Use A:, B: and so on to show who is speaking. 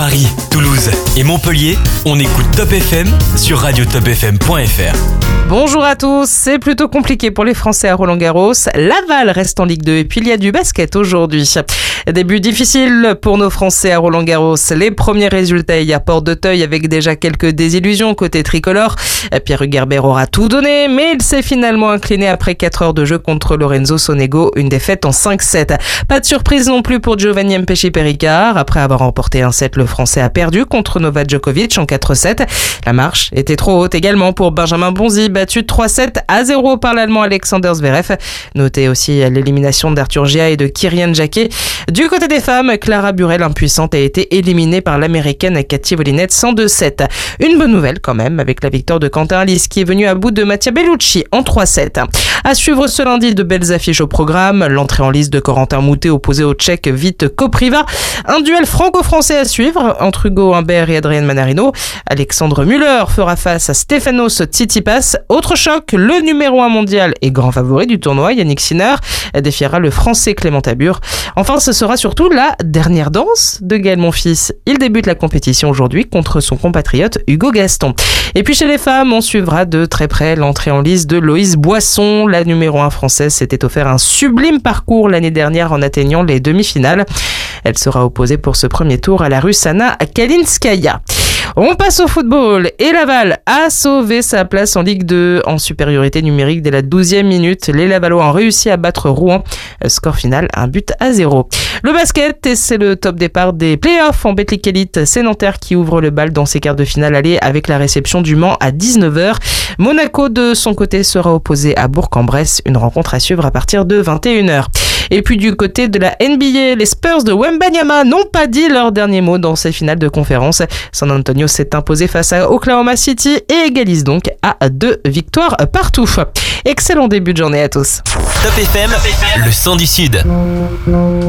A: Paris, Toulouse et Montpellier, on écoute Top FM sur radiotopfm.fr.
B: Bonjour à tous, c'est plutôt compliqué pour les Français à Roland-Garros. Laval reste en Ligue 2 et puis il y a du basket aujourd'hui. Début difficile pour nos Français à Roland-Garros. Les premiers résultats hier Porte d'Auteuil avec déjà quelques désillusions côté tricolore. Pierre Hugerbert aura tout donné, mais il s'est finalement incliné après 4 heures de jeu contre Lorenzo Sonego, une défaite en 5-7. Pas de surprise non plus pour Giovanni Mpéchi-Péricard. Après avoir remporté un set, le Français a perdu contre Novak Djokovic en 4-7. La marche était trop haute également pour Benjamin Bonzi, battu 3-7-0 par l'Allemand Alexander Zverev. Notez aussi l'élimination d'Arthur Gia et de Kirian Jacquet. Du côté des femmes, Clara Burel, impuissante, a été éliminée par l'américaine Katie Wolinette 102-7. Une bonne nouvelle quand même avec la victoire de Quentin Alice qui est venu à bout de Mattia Bellucci en 3-7. À suivre ce lundi, de belles affiches au programme. L'entrée en lice de Corentin Moutet opposé au Tchèque Vít Kopriva. Un duel franco-français à suivre entre Hugo Humbert et Adrien Manarino. Alexandre Müller fera face à Stefanos Tsitsipas. Autre choc, le numéro 1 mondial et grand favori du tournoi, Yannick Sinner, défiera le français Clément Tabur. Enfin, ce sera surtout la dernière danse de Gaël Monfils. Il débute la compétition aujourd'hui contre son compatriote Hugo Gaston. Et puis chez les femmes, on suivra de très près l'entrée en lice de Loïse Boisson. La numéro 1 française s'était offert un sublime parcours l'année dernière en atteignant les demi-finales. Elle sera opposée pour ce premier tour à la Russe Anna Kalinskaya. On passe au football et Laval a sauvé sa place en Ligue 2 en supériorité numérique dès la 12e minute. Les Lavallois ont réussi à battre Rouen. Score final, 1-0. Le basket, et c'est le top départ des playoffs en Betclic Elite. C'est Nanterre qui ouvre le bal dans ses quarts de finale aller avec la réception du Mans à 19h. Monaco, de son côté, sera opposé à Bourg-en-Bresse. Une rencontre à suivre à partir de 21h. Et puis du côté de la NBA, les Spurs de Wembanyama n'ont pas dit leur dernier mot dans ces finales de conférence. San Antonio s'est imposé face à Oklahoma City et égalise donc à 2 victoires partout. Excellent début de journée à tous.
A: Top FM, le son du Sud.